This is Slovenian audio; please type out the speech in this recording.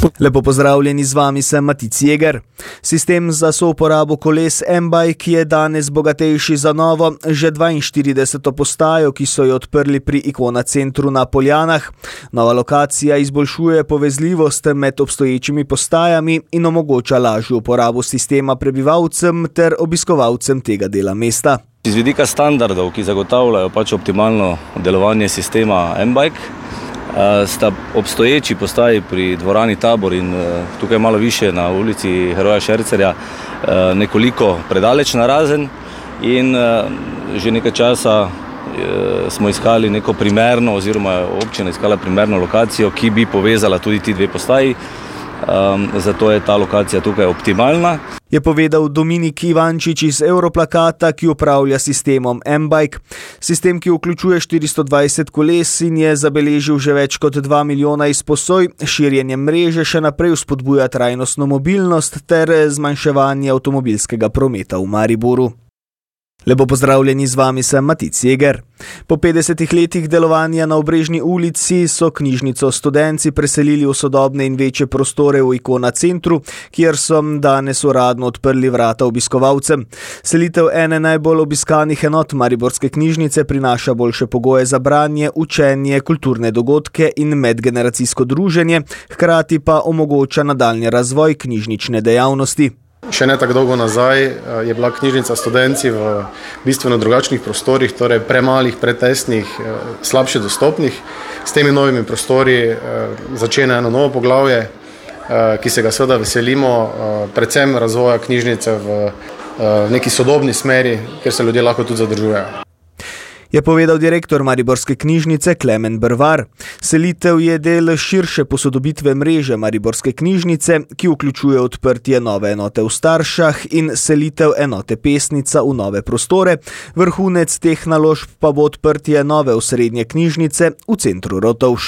Lepo pozdravljeni, z vami sem Matic Jeger. Sistem za souporabo koles M-Bike je danes bogatejši za novo, že 42. postajo, ki so jo odprli pri Icona centru na Poljanah. Nova lokacija izboljšuje povezljivost med obstoječimi postajami in omogoča lažjo uporabo sistema prebivalcem ter obiskovalcem tega dela mesta. Z vidika standardov, ki zagotavljajo optimalno delovanje sistema M-Bike, sta obstoječi postaji pri dvorani Tabor in tukaj malo više na ulici Heroja Šercerja nekoliko predaleč narazen in že nekaj časa smo iskali neko primerno oziroma občina iskala primerno lokacijo, ki bi povezala tudi ti dve postaji. Zato je ta lokacija tukaj optimalna. Je povedal Dominik Ivančič iz Europlakata, ki upravlja sistemom M-Bike. Sistem, ki vključuje 420 koles in je zabeležil že več kot 2 milijona izposoj, širjenje mreže še naprej vzpodbuja trajnostno mobilnost ter zmanjševanje avtomobilskega prometa v Mariboru. Lepo pozdravljeni, z vami sem Matic Jeger. Po 50 letih delovanja na Obrežni ulici so knjižnico Studenci preselili v sodobne in večje prostore v Icona centru, kjer so danes uradno odprli vrata obiskovalcem. Selitev ene najbolj obiskanih enot mariborske knjižnice prinaša boljše pogoje za branje, učenje, kulturne dogodke in medgeneracijsko druženje, hkrati pa omogoča nadaljnji razvoj knjižnične dejavnosti. Še ne tako dolgo nazaj je bila knjižnica Studenci v bistveno drugačnih prostorih, torej premalih, pretesnih, slabše dostopnih. S temi novimi prostori začne eno novo poglavje, ki se ga seveda veselimo, predvsem razvoja knjižnice v neki sodobni smeri, kjer se ljudje lahko tudi zadržujejo. Je povedal direktor Mariborske knjižnice Klemen Brvar. Selitev je del širše posodobitve mreže Mariborske knjižnice, ki vključuje odprtje nove enote v Staršah in selitev enote Pesnica v nove prostore. Vrhunec teh naložb pa bo odprtje nove osrednje knjižnice v centru Rotovž.